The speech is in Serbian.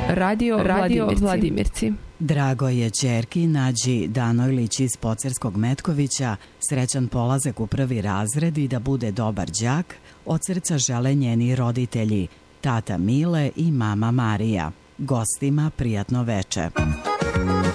Radio Vladimirci. Drago je ćerki Nađi Danojlić iz Pocerskog Metkovića srećan polazak u 1. razred i da bude dobar đak, od srca žele njeni roditelji, tata Mile i mama Marija. Gostima prijatno veče.